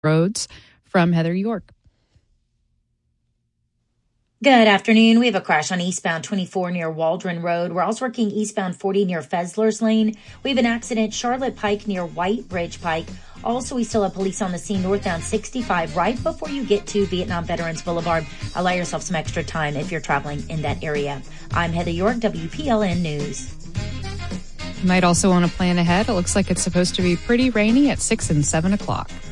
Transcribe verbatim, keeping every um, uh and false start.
roads. From Heather York. Good afternoon. We have a crash on eastbound twenty-four near Waldron Road. We're also working eastbound forty near Fezler's Lane. We have an accident, Charlotte Pike near White Bridge Pike. Also, we still have police on the scene northbound sixty-five right before you get to Vietnam Veterans Boulevard. Allow yourself some extra time if you're traveling in that area. I'm Heather York, W P L N News. You might also want to plan ahead. It looks like it's supposed to be pretty rainy at six and seven o'clock.